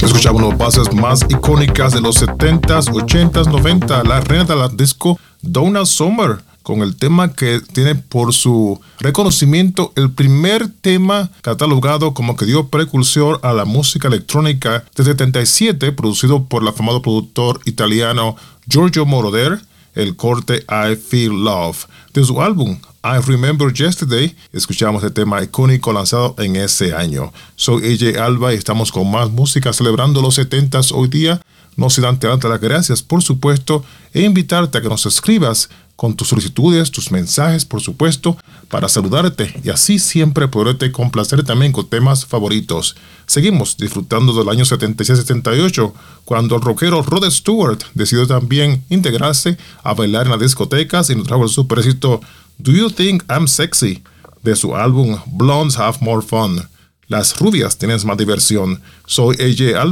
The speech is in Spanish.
Escuchamos las bases más icónicas de los 70s, 80s, 90s, la reina de la disco, Donna Summer, con el tema que tiene por su reconocimiento el primer tema catalogado como que dio precursor a la música electrónica de 77, producido por el afamado productor italiano Giorgio Moroder, el corte I Feel Love. De su álbum I Remember Yesterday, escuchamos el tema icónico lanzado en ese año. Soy AJ Alba y estamos con más música celebrando los 70s hoy día. No sin antes darte las gracias, por supuesto, e invitarte a que nos escribas con tus solicitudes, tus mensajes, por supuesto, para saludarte y así siempre poderte complacer también con temas favoritos. Seguimos disfrutando del año 76-78, cuando el rockero Rod Stewart decidió también integrarse a bailar en las discotecas y nos trajo el super éxito Do You Think I'm Sexy, de su álbum Blondes Have More Fun. Las rubias tienen más diversión. Soy AJ Alba.